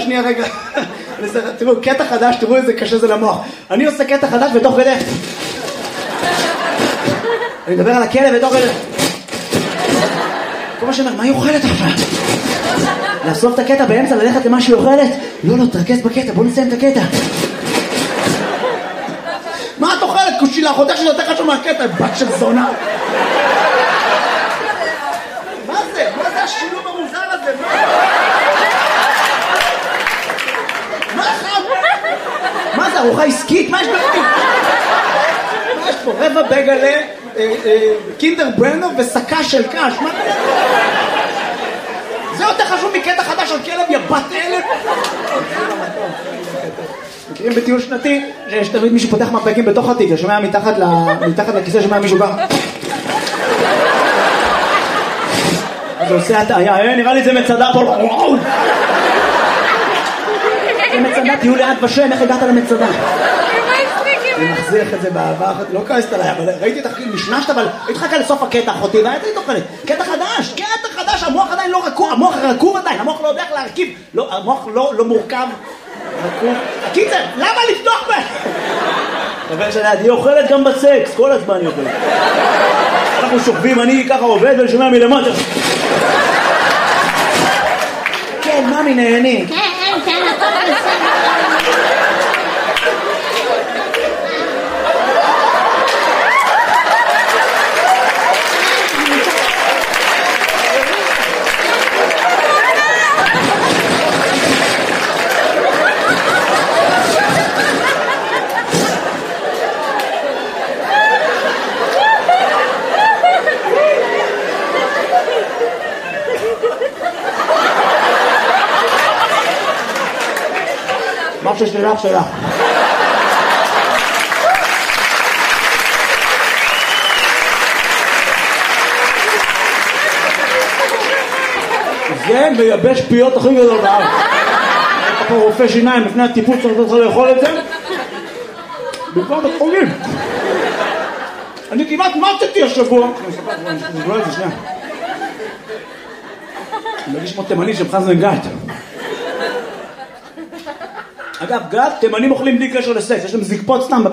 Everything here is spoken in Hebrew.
שנייה רגע. תראו, קטע חדש, תראו איזה קשה זה למוח. אני עושה קטע חדש ותוך כדי. אני מדבר על הכלב ותוך כדי. כל מה שאומר, מה היא אוכלת עכשיו? לאסוף את הקטע באמצע, ללכת למה שהיא אוכלת? לא, תרכז בקטע, בוא נסיים את הקטע. מה את אוכלת? קושילה, אחותך שזה יותר חשוב מהקטע, בת של זונה. מה זה? מה זה השילוב המוזר הזה? מה זה? ארוחה עסקית? מה יש בפנים? מה יש פה? רבע בגלה, קינדר ברנר וסקה של קש. מה זה? זה יותר חשוב מקטע חדש על כלב, יא בת אלף. מכירים בטיול שנתי שיש תמיד מישהו פותח מרפקים בתוך התיק, שומע מתחת לכיסא, שומע מישהו ככה. אז הוא עושה הטעיה, נראה לי זה מצדה פה. זה מצדה, תהיו ליד בשם, איך הגעת למצדה? אני מחזיך את זה בעבר, לא כעסת עליי, אבל ראיתי את החכים, נשנשת, אבל התחכה לסוף הקטע אחותי, והייתי תוכלת, קטע חדש, המוח עדיין לא רקוב, המוח רקוב עדיין, המוח לא יודע איך להרכיב, המוח לא מורכב, רקוב. קיצר, למה לפתוח בה? אבל היא אוכלת גם בסקס, כל הזמן היא אוכלת. אנחנו שוכבים, אני ככה עובד ושומע מלמטה. כן, ממי נהנים. כן, הכל בסדר. מה ששלך שלך. זה מייבש פיות הכי גדול בארץ. אתה פה רופא שיניים לפני הטיפול צריך לאכול את זה. בכלל בתחולים. אני כמעט מצאתי השבוע. אני אספר את זה שנייה. אני מרגיש כמו תימני שמחזן גת. אגב, גת, תימנים אוכלים בלי קשר לסקס, יש להם זקפות סתם.